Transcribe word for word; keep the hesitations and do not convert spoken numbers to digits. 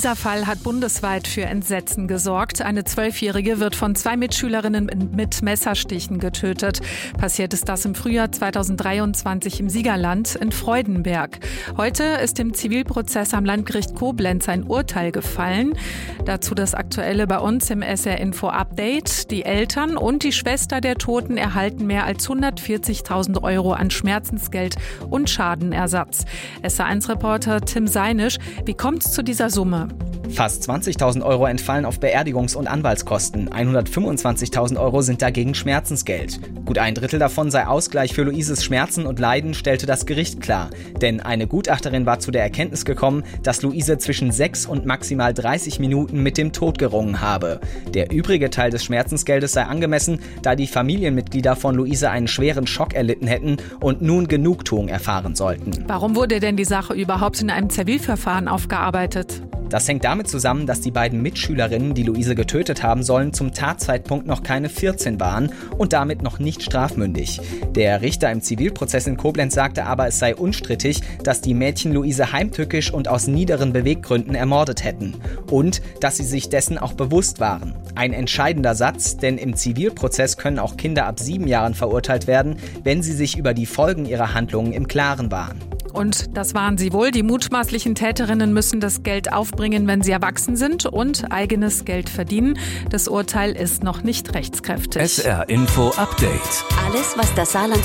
Dieser Fall hat bundesweit für Entsetzen gesorgt. Eine Zwölfjährige wird von zwei Mitschülerinnen mit Messerstichen getötet. Passiert ist das im Frühjahr zweitausenddreiundzwanzig im Siegerland in Freudenberg. Heute ist im Zivilprozess am Landgericht Koblenz ein Urteil gefallen. Dazu das Aktuelle bei uns im S R Info Update. Die Eltern und die Schwester der Toten erhalten mehr als hundertvierzigtausend Euro an Schmerzensgeld und Schadenersatz. S R eins Reporter Tim Seinisch, wie kommt es zu dieser Summe? Fast zwanzigtausend Euro entfallen auf Beerdigungs- und Anwaltskosten. hundertfünfundzwanzigtausend Euro sind dagegen Schmerzensgeld. Gut ein Drittel davon sei Ausgleich für Luises Schmerzen und Leiden, stellte das Gericht klar. Denn eine Gutachterin war zu der Erkenntnis gekommen, dass Luise zwischen sechs und maximal dreißig Minuten mit dem Tod gerungen habe. Der übrige Teil des Schmerzensgeldes sei angemessen, da die Familienmitglieder von Luise einen schweren Schock erlitten hätten und nun Genugtuung erfahren sollten. Warum wurde denn die Sache überhaupt in einem Zivilverfahren aufgearbeitet? Das hängt damit zusammen, dass die beiden Mitschülerinnen, die Luise getötet haben sollen, zum Tatzeitpunkt noch keine vierzehn waren und damit noch nicht strafmündig. Der Richter im Zivilprozess in Koblenz sagte aber, es sei unstrittig, dass die Mädchen Luise heimtückisch und aus niederen Beweggründen ermordet hätten. Und dass sie sich dessen auch bewusst waren. Ein entscheidender Satz, denn im Zivilprozess können auch Kinder ab sieben Jahren verurteilt werden, wenn sie sich über die Folgen ihrer Handlungen im Klaren waren. Und das waren sie wohl. Die mutmaßlichen Täterinnen müssen das Geld aufbringen, wenn sie erwachsen sind und eigenes Geld verdienen. Das Urteil ist noch nicht rechtskräftig. S R Info Update. Alles, was das Saarland